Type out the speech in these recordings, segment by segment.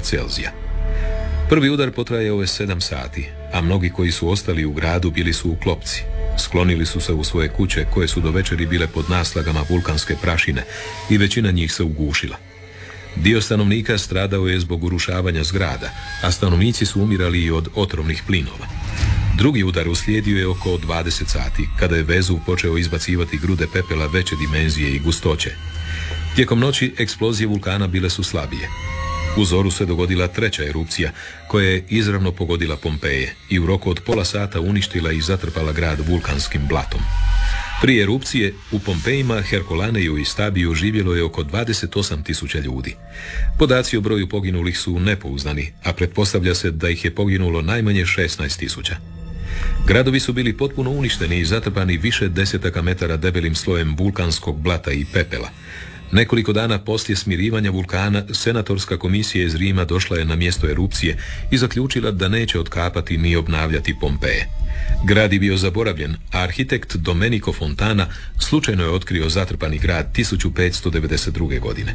stupnjeva Celzija. Prvi udar potrajao je 7 sati, a mnogi koji su ostali u gradu bili su u klopci. Sklonili su se u svoje kuće koje su do večeri bile pod naslagama vulkanske prašine i većina njih se ugušila. Dio stanovnika stradao je zbog urušavanja zgrada, a stanovnici su umirali i od otrovnih plinova. Drugi udar uslijedio je oko 20 sati, kada je Vezuv počeo izbacivati grude pepela veće dimenzije i gustoće. Tijekom noći eksplozije vulkana bile su slabije. U zoru se dogodila treća erupcija, koja je izravno pogodila Pompeje i u roku od pola sata uništila i zatrpala grad vulkanskim blatom. Prije erupcije u Pompejima, Herkulaneju i Stabiju živjelo je oko 28.000 ljudi. Podaci o broju poginulih su nepouzdani, a pretpostavlja se da ih je poginulo najmanje 16.000. Gradovi su bili potpuno uništeni i zatrpani više desetaka metara debelim slojem vulkanskog blata i pepela. Nekoliko dana poslije smirivanja vulkana, senatorska komisija iz Rima došla je na mjesto erupcije i zaključila da neće otkapati ni obnavljati Pompeje. Grad je bio zaboravljen, a arhitekt Domenico Fontana slučajno je otkrio zatrpani grad 1592. godine.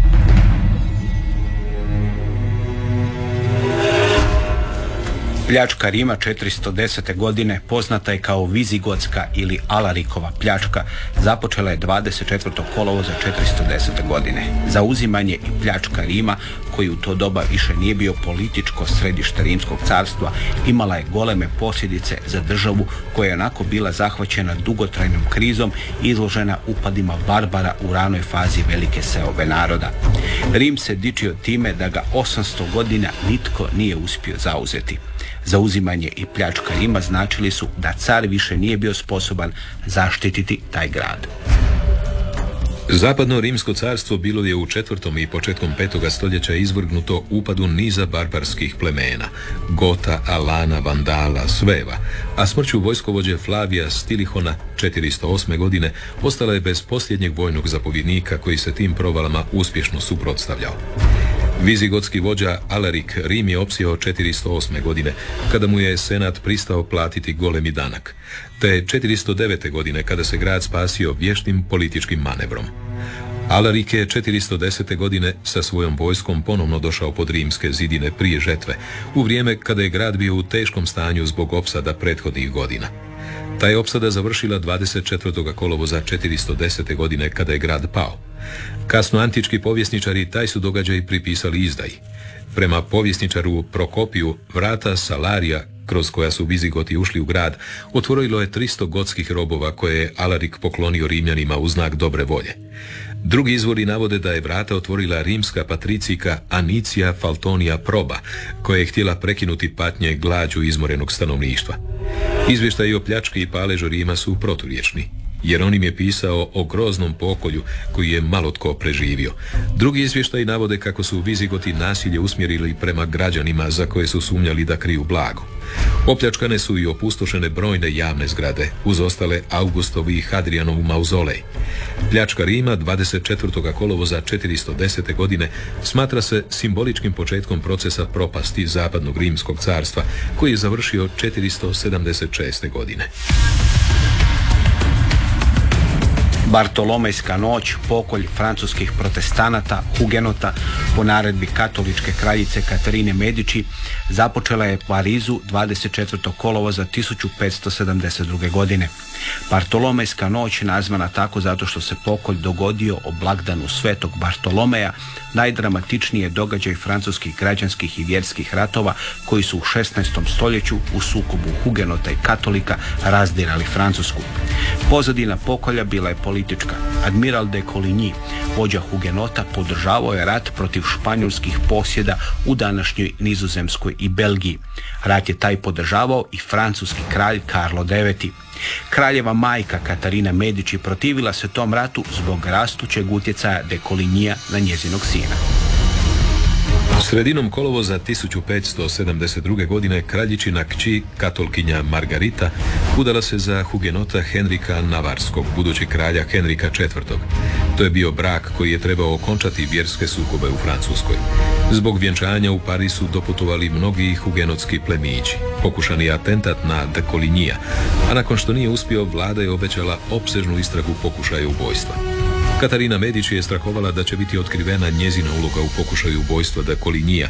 Pljačka Rima 410. godine, poznata je kao Vizigotska ili Alarikova pljačka, započela je 24. kolovoza 410. godine. Zauzimanje i pljačka Rima, koji u to doba više nije bio političko središte Rimskog carstva, imala je goleme posljedice za državu koja je onako bila zahvaćena dugotrajnom krizom i izložena upadima barbara u ranoj fazi velike seobe naroda. Rim se dičio time da ga 800 godina nitko nije uspio zauzeti. Zauzimanje i pljačka Rima značili su da car više nije bio sposoban zaštititi taj grad. Zapadno rimsko carstvo bilo je u 4. i početkom 5. stoljeća izvrgnuto upadu niza barbarskih plemena, Gota, Alana, Vandala, Sveva, a smrću vojskovođe Flavija Stilihona 408. godine ostala je bez posljednjeg vojnog zapovjednika koji se tim provalama uspješno suprotstavljao. Vizigotski vođa Alarik Rim je opsjeo 408. godine, kada mu je senat pristao platiti golemi danak, te 409. godine kada se grad spasio vještim političkim manevrom. Alarik je 410. godine sa svojom vojskom ponovno došao pod rimske zidine prije žetve, u vrijeme kada je grad bio u teškom stanju zbog opsada prethodnih godina. Ta je opsada završila 24. kolovoza 410. godine kada je grad pao. Kasno antički povjesničari taj su događaj pripisali izdaji. Prema povjesničaru Prokopiju, vrata Salarija, kroz koja su Vizigoti ušli u grad, otvorilo je 300 gotskih robova koje je Alarik poklonio Rimljanima u znak dobre volje. Drugi izvori navode da je vrata otvorila rimska patricijka Anicija Faltonija Proba, koja je htjela prekinuti patnje glađu izmorenog stanovništva. Izvještaji o pljački i paležu Rima su proturječni. Jeronim je pisao o groznom pokolju koji je malo tko preživio. Drugi izvještaji navode kako su Vizigoti nasilje usmjerili prema građanima za koje su sumnjali da kriju blago. Opljačkane su i opustošene brojne javne zgrade, uz ostale Augustovi i Hadrianov mauzolej. Pljačka Rima 24. kolovoza 410. godine smatra se simboličkim početkom procesa propasti zapadnog rimskog carstva, koji je završio 476. godine. Bartolomejska noć, pokolj francuskih protestanata, hugenota, po naredbi katoličke kraljice Katarine Medici, započela je u Parizu 24. kolovoza 1572. godine. Bartolomejska noć nazvana tako zato što se pokolj dogodio o blagdanu Svetog Bartolomeja, najdramatičniji je događaj francuskih građanskih i vjerskih ratova koji su u 16. stoljeću u sukobu hugenota i katolika razdirali Francusku. Pozadina pokolja bila je politička. Admiral de Coligny, vođa hugenota, podržavao je rat protiv španjolskih posjeda u današnjoj Nizozemskoj i Belgiji. Rat je taj podržavao i francuski kralj Karlo IX. Kraljeva majka Katarina Medici protivila se tom ratu zbog rastućeg utjecaja de Colignyja na njezinog sina. Sredinom kolovoza 1572. godine kraljičina kći, katolkinja Margarita, udala se za hugenota Henrika Navarskog, budućeg kralja Henrika IV. To je bio brak koji je trebao okončati vjerske sukobe u Francuskoj. Zbog vjenčanja u Parisu doputovali mnogi hugenotski plemići. Pokušan je atentat na de Colignyja, a nakon što nije uspio, vlada je obećala opsežnu istragu pokušaja ubojstva. Katarina Medici je strahovala da će biti otkrivena njezina uloga u pokušaju ubojstva de Colignyja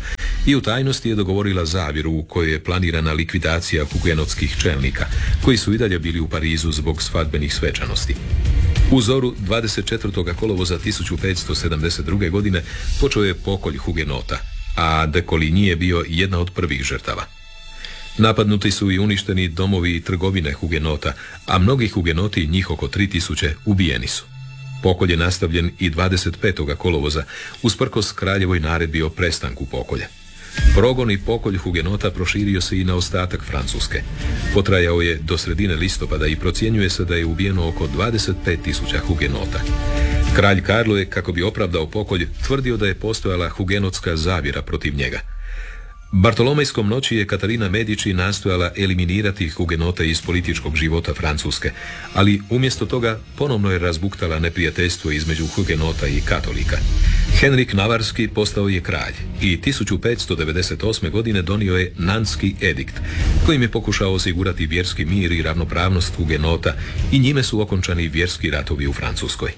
i u tajnosti je dogovorila zavjeru u kojoj je planirana likvidacija hugenotskih čelnika, koji su i dalje bili u Parizu zbog svadbenih svečanosti. U zoru 24. kolovoza 1572. godine počeo je pokolj hugenota, a de Coligny je bio jedna od prvih žrtava. Napadnuti su i uništeni domovi i trgovine hugenota, a mnogi hugenoti, njih oko 3000, ubijeni su. Pokolj je nastavljen i 25. kolovoza, usprkos kraljevoj naredbi o prestanku pokolja. Progon i pokolj hugenota proširio se i na ostatak Francuske. Potrajao je do sredine listopada i procjenjuje se da je ubijeno oko 25.000 hugenota. Kralj Karlo je, kako bi opravdao pokolj, tvrdio da je postojala hugenotska zavjera protiv njega. Bartolomejskom noći je Katarina Medici nastojala eliminirati hugenote iz političkog života Francuske, ali umjesto toga ponovno je razbuktala neprijateljstvo između hugenota i katolika. Henrik Navarski postao je kralj i 1598. godine donio je Nantski edikt, kojim je pokušao osigurati vjerski mir i ravnopravnost hugenota i njime su okončani vjerski ratovi u Francuskoj.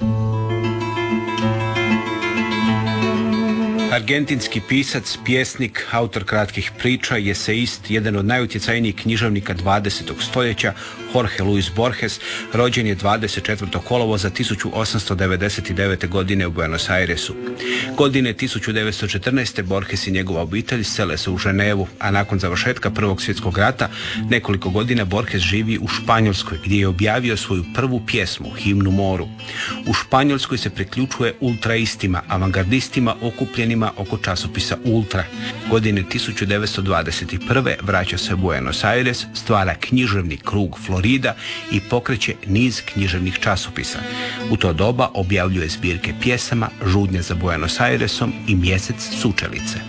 Argentinski pisac, pjesnik, autor kratkih priča i eseist, jedan od najutjecajnijih književnika 20. stoljeća, Jorge Luis Borges, rođen je 24. kolovoza 1899. godine u Buenos Airesu. Godine 1914. Borges i njegova obitelj sele se u Ženevu, a nakon završetka Prvog svjetskog rata nekoliko godina Borges živi u Španjolskoj, gdje je objavio svoju prvu pjesmu, Himnu moru. U Španjolskoj se priključuje ultraistima, avangardistima okupljenima oko časopisa Ultra. Godine 1921. vraća se u Buenos Aires, stvara književni krug Florida i pokreće niz književnih časopisa. U to doba objavljuje zbirke pjesama Žudnje za Buenos Airesom i Mjesec sučelice.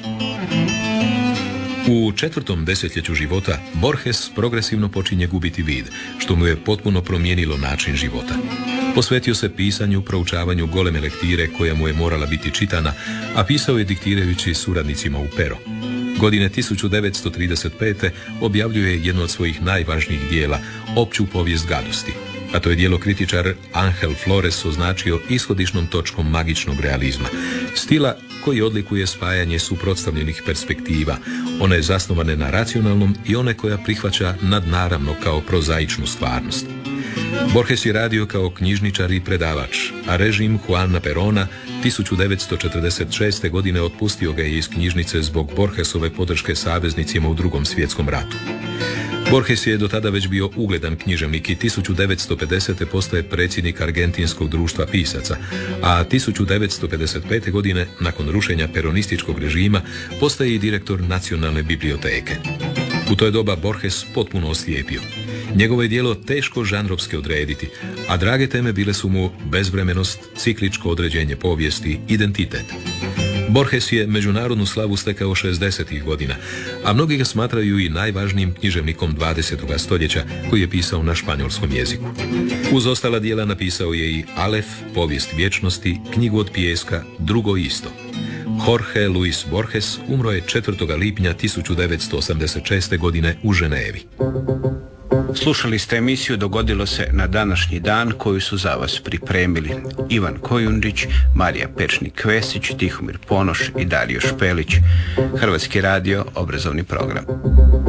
U 4. desetljeću života Borges progresivno počinje gubiti vid, što mu je potpuno promijenilo način života. Posvetio se pisanju, proučavanju goleme lektire koja mu je morala biti čitana, a pisao je diktirajući suradnicima u pero. Godine 1935. objavljuje jedno od svojih najvažnijih dijela, Opću povijest gadosti, a to je dijelo kritičar Angel Flores označio ishodišnom točkom magičnog realizma, stila koji odlikuje spajanje suprotstavljenih perspektiva, one zasnovane na racionalnom i one koja prihvaća nadnaravno kao prozaičnu stvarnost. Borges je radio kao knjižničar i predavač, a režim Juana Perona 1946. godine otpustio ga je iz knjižnice zbog Borgesove podrške saveznicima u Drugom svjetskom ratu. Borges je do tada već bio ugledan književnik i 1950. postaje predsjednik Argentinskog društva pisaca, a 1955. godine, nakon rušenja peronističkog režima, postaje i direktor Nacionalne biblioteke. U to je doba Borges potpuno oslijepio. Njegovo je djelo teško žanrovski odrediti, a drage teme bile su mu bezvremenost, cikličko određenje povijesti, identitet. Borges je međunarodnu slavu stekao 60. godina, a mnogi ga smatraju i najvažnijim književnikom 20. stoljeća koji je pisao na španjolskom jeziku. Uz ostala djela napisao je i Alef, povijest vječnosti, knjigu od pijeska, Drugo isto. Jorge Luis Borges umro je 4. lipnja 1986. godine u Ženevi. Slušali ste emisiju Dogodilo se na današnji dan koju su za vas pripremili Ivan Kojundić, Marija Pečnik-Kvesić, Tihomir Ponoš i Dario Špelić. Hrvatski radio, obrazovni program.